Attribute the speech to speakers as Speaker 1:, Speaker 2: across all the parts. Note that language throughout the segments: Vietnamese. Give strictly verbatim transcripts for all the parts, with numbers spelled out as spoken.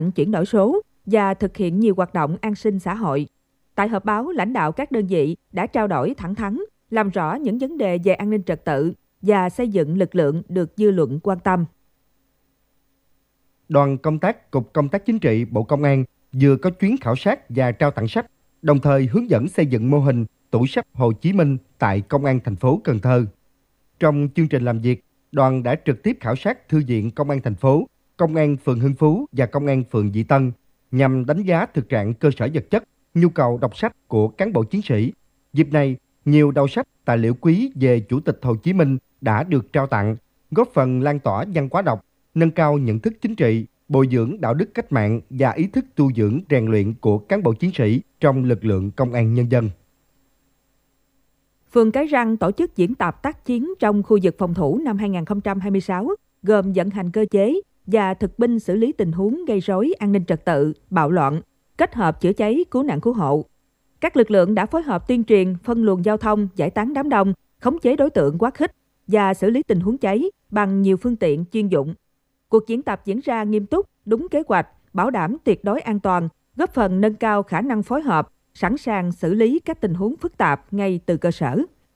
Speaker 1: chuyển đổi số và thực hiện nhiều hoạt động an sinh xã hội. Tại họp báo, lãnh đạo các đơn vị đã trao đổi thẳng thắn, làm rõ những vấn đề về an ninh trật tự và xây dựng lực lượng được dư luận quan tâm.
Speaker 2: Đoàn công tác Cục Công tác Chính trị Bộ Công an vừa có chuyến khảo sát và trao tặng sách, đồng thời hướng dẫn xây dựng mô hình tủ sách Hồ Chí Minh tại Công an thành phố Cần Thơ. Trong chương trình làm việc, đoàn đã trực tiếp khảo sát Thư viện Công an thành phố, Công an phường Hưng Phú và Công an phường Vị Tân nhằm đánh giá thực trạng cơ sở vật chất, nhu cầu đọc sách của cán bộ chiến sĩ. Dịp này, nhiều đầu sách, tài liệu quý về Chủ tịch Hồ Chí Minh đã được trao tặng, góp phần lan tỏa văn hóa đọc, nâng cao nhận thức chính trị, bồi dưỡng đạo đức cách mạng và ý thức tu dưỡng rèn luyện của cán bộ chiến sĩ trong lực lượng công an nhân dân.
Speaker 1: Phường Cái Răng tổ chức diễn tập tác chiến trong khu vực phòng thủ năm hai không hai sáu, gồm vận hành cơ chế và thực binh xử lý tình huống gây rối an ninh trật tự, bạo loạn, kết hợp chữa cháy, cứu nạn cứu hộ. Các lực lượng đã phối hợp tuyên truyền, phân luồng giao thông, giải tán đám đông, khống chế đối tượng quá khích và xử lý tình huống cháy bằng nhiều phương tiện chuyên dụng. Cuộc diễn tập diễn ra nghiêm túc, đúng kế hoạch, bảo đảm tuyệt đối an toàn, góp phần nâng cao khả năng phối hợp, sẵn sàng xử lý các tình huống phức tạp ngay từ cơ sở.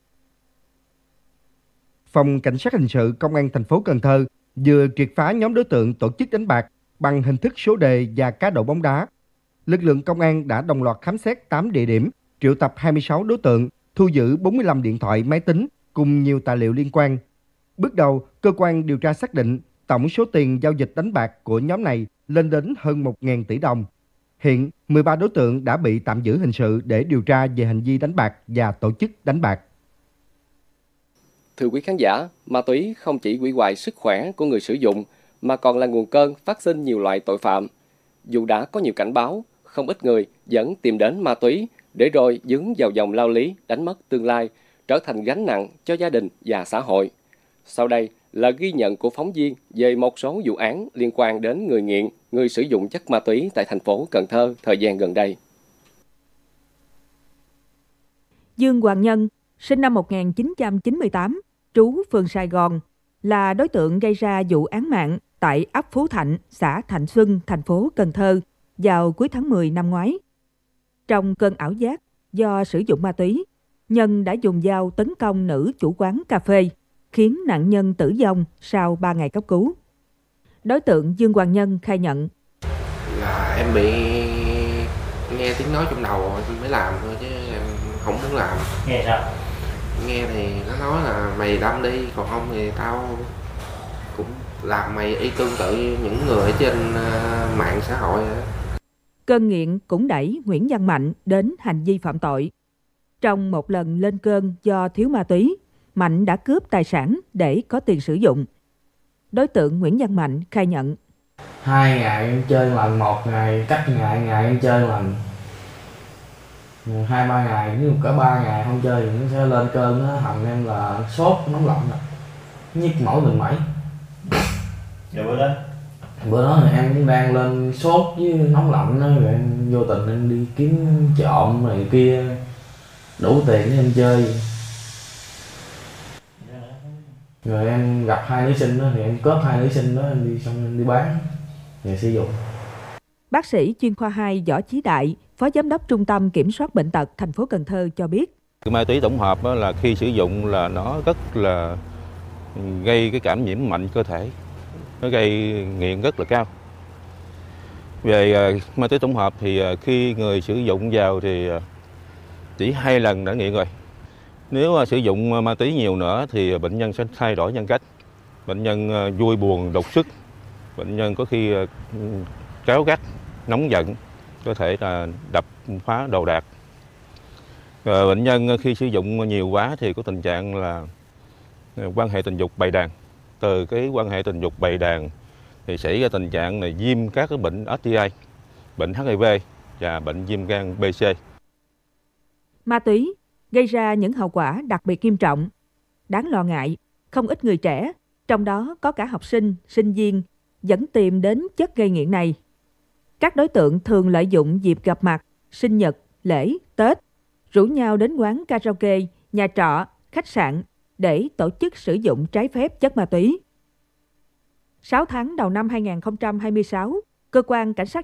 Speaker 2: Phòng Cảnh sát Hình sự Công an thành phố Cần Thơ vừa triệt phá nhóm đối tượng tổ chức đánh bạc bằng hình thức số đề và cá độ bóng đá. Lực lượng công an đã đồng loạt khám xét tám địa điểm, triệu tập hai mươi sáu đối tượng, thu giữ bốn mươi lăm điện thoại, máy tính cùng nhiều tài liệu liên quan. Bước đầu, cơ quan điều tra xác định tổng số tiền giao dịch đánh bạc của nhóm này lên đến hơn một nghìn tỷ đồng. Hiện, mười ba đối tượng đã bị tạm giữ hình sự để điều tra về hành vi đánh bạc và tổ chức đánh bạc.
Speaker 3: Thưa quý khán giả, ma túy không chỉ hủy hoại sức khỏe của người sử dụng mà còn là nguồn cơn phát sinh nhiều loại tội phạm. Dù đã có nhiều cảnh báo, không ít người vẫn tìm đến ma túy để rồi dướng vào vòng lao lý, đánh mất tương lai, trở thành gánh nặng cho gia đình và xã hội. Sau đây là ghi nhận của phóng viên về một số vụ án liên quan đến người nghiện, người sử dụng chất ma túy tại thành phố Cần Thơ thời gian gần đây.
Speaker 1: Dương Hoàng Nhân, sinh năm một nghìn chín trăm chín mươi tám, trú phường Sài Gòn, là đối tượng gây ra vụ án mạng tại ấp Phú Thạnh, xã Thạnh Xuân, thành phố Cần Thơ vào cuối tháng mười năm ngoái. Trong cơn ảo giác do sử dụng ma túy, Nhân đã dùng dao tấn công nữ chủ quán cà phê, khiến nạn nhân tử vong sau ba ngày cấp cứu. Đối tượng Dương Hoàng Nhân khai nhận:
Speaker 4: Là em bị nghe tiếng nói trong đầu mới làm thôi chứ em không muốn làm.
Speaker 5: Nghe sao?
Speaker 4: Nghe thì nó nói là mày đâm đi, còn không thì tao cũng làm mày y tương tự những người ở trên mạng xã hội.
Speaker 1: Cơn nghiện cũng đẩy Nguyễn Văn Mạnh đến hành vi phạm tội. Trong một lần lên cơn do thiếu ma túy, Mạnh đã cướp tài sản để có tiền sử dụng. Đối tượng Nguyễn Văn Mạnh khai nhận:
Speaker 5: Hai ngày em chơi lần, một ngày cách ngày ngày em chơi lần, hai ba ngày, nếu cả ba ngày không chơi thì nó sẽ lên cơn. Nó hầm em là sốt nóng lạnh, nhức mỏi mình mẩy.
Speaker 6: Rồi bữa đó
Speaker 5: bữa đó thì em cũng đang lên sốt với nóng lạnh đó, rồi em vô tình em đi kiếm trộm này kia, đủ tiền để em chơi. Rồi em gặp hai nữ sinh đó thì em cướp hai nữ sinh đó, em đi xong em đi bán để sử dụng.
Speaker 1: Bác sĩ chuyên khoa hai Võ Chí Đại, Phó Giám đốc Trung tâm Kiểm soát Bệnh tật thành phố Cần Thơ cho biết:
Speaker 7: Cái ma túy tổng hợp là khi sử dụng là nó rất là gây cái cảm nhiễm mạnh cơ thể, nó gây nghiện rất là cao. Về uh, ma túy tổng hợp thì uh, khi người sử dụng vào thì uh, chỉ hai lần đã nghiện rồi. Nếu uh, sử dụng uh, ma túy nhiều nữa thì uh, bệnh nhân sẽ thay đổi nhân cách. Bệnh nhân uh, vui buồn, đột xuất. Bệnh nhân có khi uh, cáu gắt, nóng giận, có thể là đập phá đồ đạc. Uh, bệnh nhân uh, khi sử dụng nhiều quá thì có tình trạng là uh, quan hệ tình dục bầy đàn. Từ cái quan hệ tình dục bầy đàn thì xảy ra tình trạng này viêm các cái bệnh ét tê i, bệnh hát i vê và bệnh viêm gan bê xê.
Speaker 1: Ma túy gây ra những hậu quả đặc biệt nghiêm trọng. Đáng lo ngại, không ít người trẻ, trong đó có cả học sinh, sinh viên, vẫn tìm đến chất gây nghiện này. Các đối tượng thường lợi dụng dịp gặp mặt, sinh nhật, lễ, Tết, rủ nhau đến quán karaoke, nhà trọ, khách sạn để tổ chức sử dụng trái phép chất ma túy. sáu tháng đầu năm hai không hai sáu, Cơ quan Cảnh sát